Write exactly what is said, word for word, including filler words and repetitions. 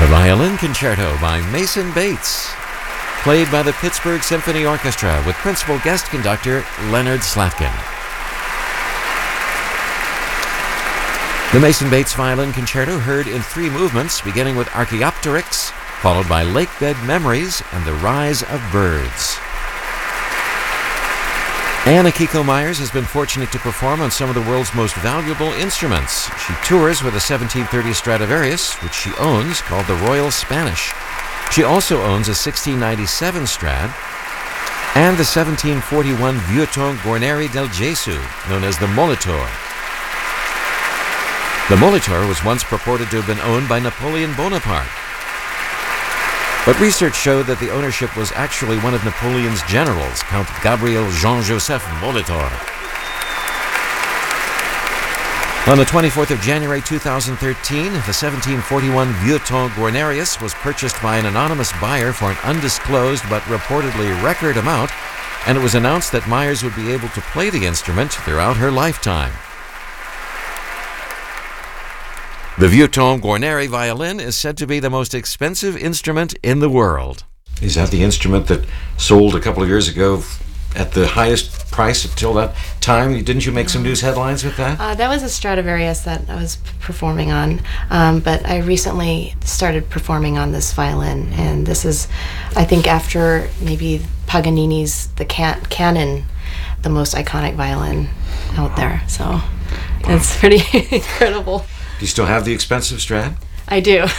The Violin Concerto by Mason Bates, played by the Pittsburgh Symphony Orchestra with principal guest conductor Leonard Slatkin. The Mason Bates Violin Concerto heard in three movements, beginning with Archaeopteryx, followed by Lakebed Memories and The Rise of Birds. Anna Kiko Myers has been fortunate to perform on some of the world's most valuable instruments. She tours with a seventeen thirty Stradivarius, which she owns, called the Royal Spanish. She also owns a sixteen ninety-seven Strad and the seventeen forty-one Vieuxtemps Guarneri del Gesù, known as the Molitor. The Molitor was once purported to have been owned by Napoleon Bonaparte. But research showed that the ownership was actually one of Napoleon's generals, Count Gabriel Jean-Joseph Molitor. On the twenty-fourth of January two thousand thirteen, the seventeen forty-one Vieuxtemps Guarnerius was purchased by an anonymous buyer for an undisclosed but reportedly record amount, and it was announced that Myers would be able to play the instrument throughout her lifetime. The Vieuxtemps Guarneri violin is said to be the most expensive instrument in the world. Is that the instrument that sold a couple of years ago at the highest price until that time? Didn't you make some news headlines with that? Uh, that was a Stradivarius that I was performing on, um, but I recently started performing on this violin, and this is, I think, after maybe Paganini's The Can- Canon, the most iconic violin out there. So it's pretty incredible. Do you still have the expensive Strad? I do.